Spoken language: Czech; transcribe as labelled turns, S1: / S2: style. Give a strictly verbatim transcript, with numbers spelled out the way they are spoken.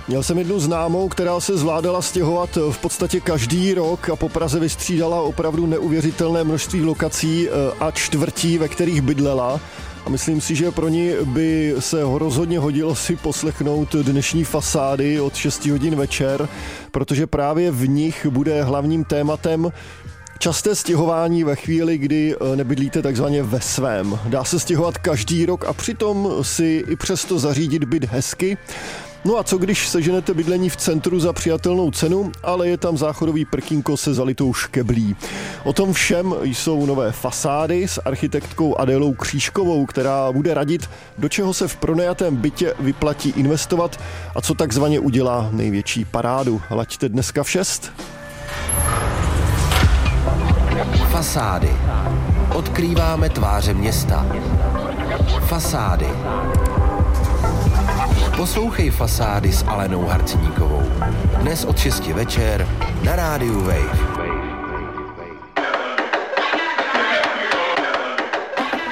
S1: Měl jsem jednu známou, která se zvládala stěhovat v podstatě každý rok a po Praze vystřídala opravdu neuvěřitelné množství lokací a čtvrtí, ve kterých bydlela. A myslím si, že pro ní by se rozhodně hodilo si poslechnout dnešní Fasády od šesti hodin večer, protože právě v nich bude hlavním tématem časté stěhování ve chvíli, kdy nebydlíte takzvaně ve svém. Dá se stěhovat každý rok a přitom si i přesto zařídit byt hezky. No a co když seženete bydlení v centru za přijatelnou cenu, ale je tam záchodový prkínko se zalitou škeblí. O tom všem jsou nové Fasády s architektkou Adélou Křížkovou, která bude radit, do čeho se v pronajatém bytě vyplatí investovat a co takzvaně udělá největší parádu. Laďte dneska v šest.
S2: Fasády. Odkrýváme tváře města. Fasády. Poslouchej Fasády s Alenou Harcníkovou. Dnes od šesti večer na rádiu Wave.